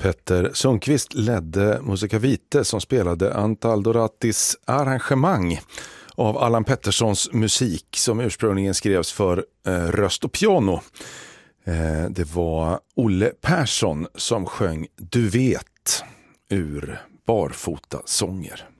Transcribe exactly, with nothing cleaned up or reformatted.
Petter Sundqvist ledde Musica Vitae som spelade Antal Doratis arrangemang av Allan Petterssons musik som ursprungligen skrevs för eh, röst och piano. Eh, det var Olle Persson som sjöng Du vet ur Barfota sånger.